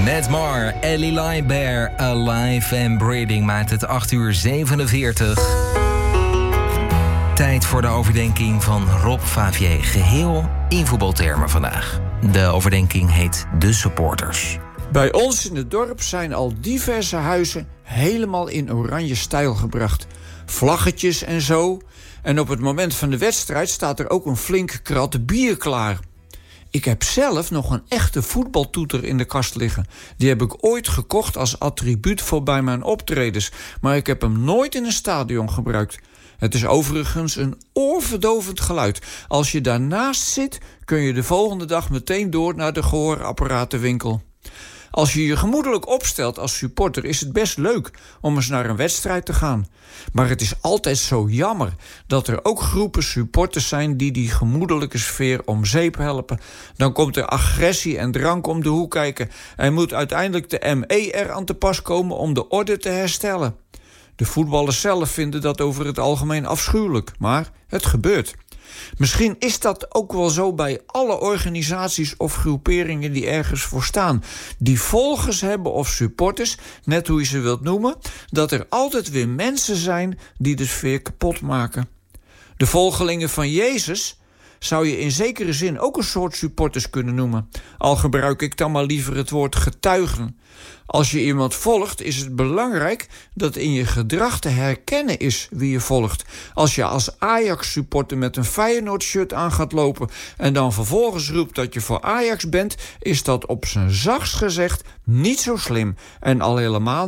Ned Mar, Ellie Lybear, Alive and Breathing maakt het 8:47. Tijd voor de overdenking van Rob Favier. Geheel in voetbaltermen vandaag. De overdenking heet De Supporters. Bij ons in het dorp zijn al diverse huizen helemaal in oranje stijl gebracht. Vlaggetjes en zo. En op het moment van de wedstrijd staat er ook een flinke krat bier klaar. Ik heb zelf nog een echte voetbaltoeter in de kast liggen. Die heb ik ooit gekocht als attribuut voor bij mijn optredens. Maar ik heb hem nooit in een stadion gebruikt. Het is overigens een oorverdovend geluid. Als je daarnaast zit, kun je de volgende dag meteen door naar de gehoorapparatenwinkel. Als je je gemoedelijk opstelt als supporter is het best leuk om eens naar een wedstrijd te gaan. Maar het is altijd zo jammer dat er ook groepen supporters zijn die gemoedelijke sfeer om zeep helpen. Dan komt er agressie en drank om de hoek kijken en moet uiteindelijk de ME er aan te pas komen om de orde te herstellen. De voetballers zelf vinden dat over het algemeen afschuwelijk, maar het gebeurt. Misschien is dat ook wel zo bij alle organisaties of groeperingen die ergens voor staan. Die volgers hebben of supporters, net hoe je ze wilt noemen, dat er altijd weer mensen zijn die de sfeer kapot maken. De volgelingen van Jezus zou je in zekere zin ook een soort supporters kunnen noemen. Al gebruik ik dan maar liever het woord getuigen. Als je iemand volgt, is het belangrijk dat in je gedrag te herkennen is wie je volgt. Als je als Ajax-supporter met een Feyenoord-shirt aan gaat lopen en dan vervolgens roept dat je voor Ajax bent, is dat op zijn zachtst gezegd niet zo slim. En al helemaal